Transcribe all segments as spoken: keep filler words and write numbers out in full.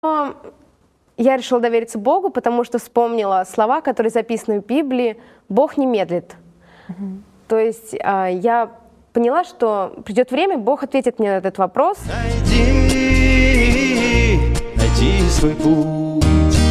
я решила довериться Богу, потому что вспомнила слова, которые записаны в Библии: «Бог не медлит». Mm-hmm. То есть я поняла, что придет время, Бог ответит мне на этот вопрос. Найди, найди свой путь.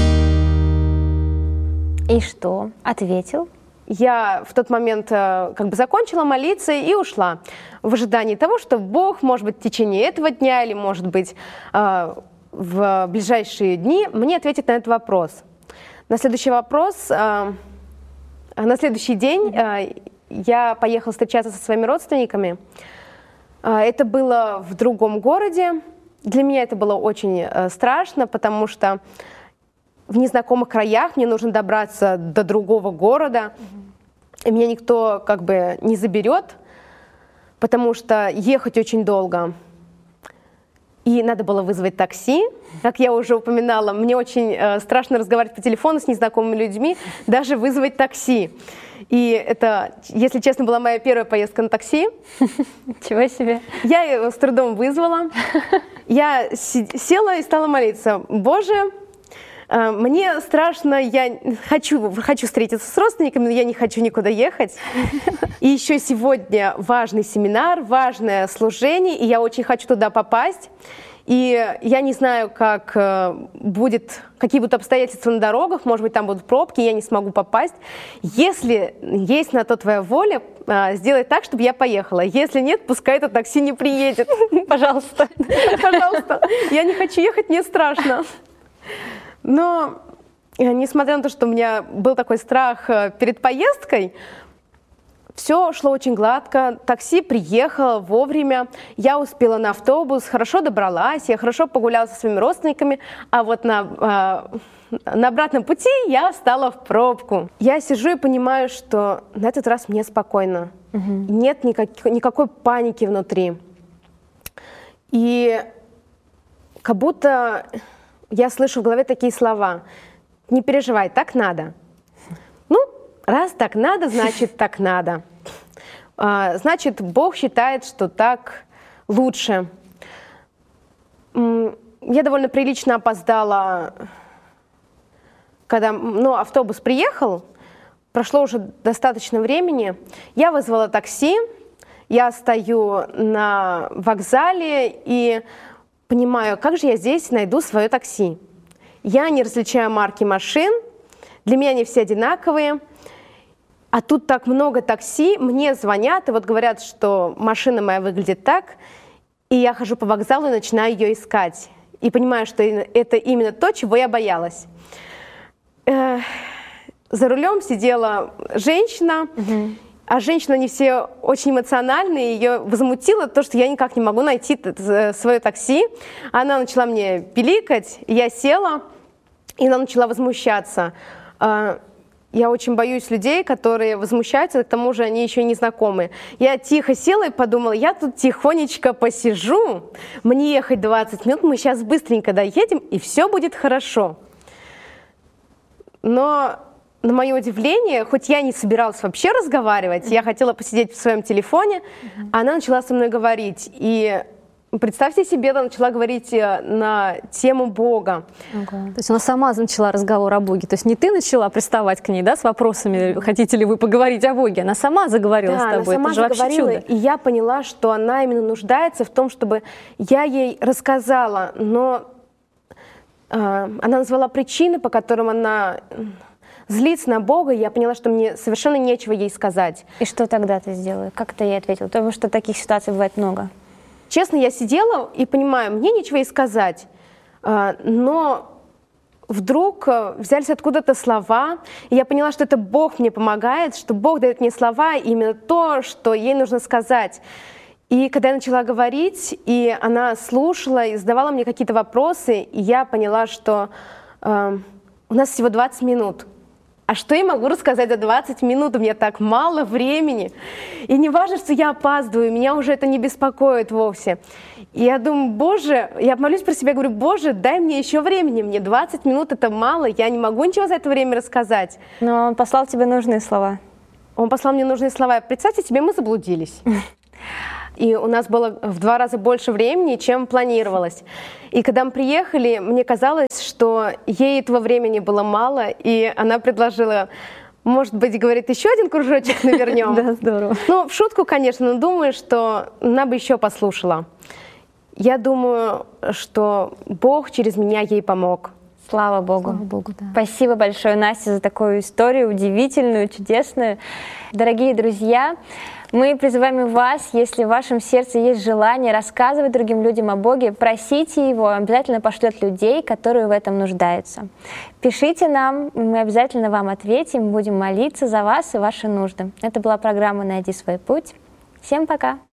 И что? Ответил? Я в тот момент как бы закончила молиться и ушла в ожидании того, что Бог, может быть, в течение этого дня или, может быть, в ближайшие дни мне ответит на этот вопрос. На следующий вопрос, на следующий день я поехала встречаться со своими родственниками. Это было в другом городе. Для меня это было очень страшно, потому что в незнакомых краях мне нужно добраться до другого города, mm-hmm. и меня никто как бы не заберет, потому что ехать очень долго. И надо было вызвать такси. Как я уже упоминала, мне очень э, страшно разговаривать по телефону с незнакомыми людьми, даже вызвать такси. И это, если честно, была моя первая поездка на такси. Чего себе? Я его с трудом вызвала. Я села и стала молиться: «Боже, мне страшно, я хочу, хочу встретиться с родственниками, но я не хочу никуда ехать. И еще сегодня важный семинар, важное служение, и я очень хочу туда попасть. И я не знаю, как будет, какие будут обстоятельства на дорогах, может быть, там будут пробки, я не смогу попасть. Если есть на то твоя воля, сделай так, чтобы я поехала. Если нет, пускай это такси не приедет. Пожалуйста, пожалуйста. Я не хочу ехать, мне страшно». Но, несмотря на то, что у меня был такой страх перед поездкой, все шло очень гладко, такси приехало вовремя, я успела на автобус, хорошо добралась, я хорошо погуляла со своими родственниками, а вот на, на обратном пути я встала в пробку. Я сижу и понимаю, что на этот раз мне спокойно, угу. Нет никак, никакой паники внутри. И как будто я слышу в голове такие слова: «Не переживай, так надо». Ну, раз так надо, значит, так надо. Значит, Бог считает, что так лучше. Я довольно прилично опоздала, когда ну, автобус приехал, прошло уже достаточно времени. Я вызвала такси, я стою на вокзале и понимаю, как же я здесь найду свое такси. Я не различаю марки машин, для меня они все одинаковые. А тут так много такси, мне звонят и вот говорят, что машина моя выглядит так, и я хожу по вокзалу и начинаю ее искать. И понимаю, что это именно то, чего я боялась. За рулем сидела женщина, угу. А женщины, они все очень эмоциональные, ее возмутило то, что я никак не могу найти свое такси. Она начала мне пиликать, я села, и она начала возмущаться. Я очень боюсь людей, которые возмущаются, к тому же они еще и не знакомые. Я тихо села и подумала: я тут тихонечко посижу, мне ехать двадцать минут, мы сейчас быстренько доедем, и все будет хорошо. Но на мое удивление, хоть я не собиралась вообще разговаривать, я хотела посидеть в своем телефоне, mm-hmm. она начала со мной говорить. И представьте себе, она начала говорить на тему Бога. Okay. То есть она сама начала разговор о Боге. То есть не ты начала приставать к ней, да, с вопросами, хотите ли вы поговорить о Боге. Она сама заговорила да, с тобой. Она сама Это же заговорила, вообще чудо. И я поняла, что она именно нуждается в том, чтобы я ей рассказала. Но э, она назвала причины, по которым она злится на Бога, и я поняла, что мне совершенно нечего ей сказать. И что тогда ты сделала? Как ты ей ответила? Потому что таких ситуаций бывает много. Честно, я сидела и понимаю, мне нечего ей сказать, но вдруг взялись откуда-то слова, и я поняла, что это Бог мне помогает, что Бог дает мне слова, именно то, что ей нужно сказать. И когда я начала говорить, и она слушала и задавала мне какие-то вопросы, и я поняла, что э, у нас всего двадцать минут. А что я могу рассказать за двадцать минут? У меня так мало времени. И не важно, что я опаздываю, меня уже это не беспокоит вовсе. И я думаю: Боже, я молюсь про себя, говорю: Боже, дай мне еще времени, мне двадцать минут это мало, я не могу ничего за это время рассказать. Но Он послал тебе нужные слова. Он послал мне нужные слова. Представьте себе, мы заблудились. и у нас было в два раза больше времени, чем планировалось. И когда мы приехали, мне казалось, что ей этого времени было мало, и она предложила: может быть, говорит, еще один кружочек навернем? Да, здорово. Ну, в шутку, конечно, но думаю, что она бы еще послушала. Я думаю, что Бог через меня ей помог. Слава Богу. Слава Богу, да. Спасибо большое, Настя, за такую историю удивительную, чудесную. Дорогие друзья, мы призываем вас, если в вашем сердце есть желание рассказывать другим людям о Боге, просите Его, обязательно пошлет людей, которые в этом нуждаются. Пишите нам, мы обязательно вам ответим, будем молиться за вас и ваши нужды. Это была программа «Найди свой путь». Всем пока!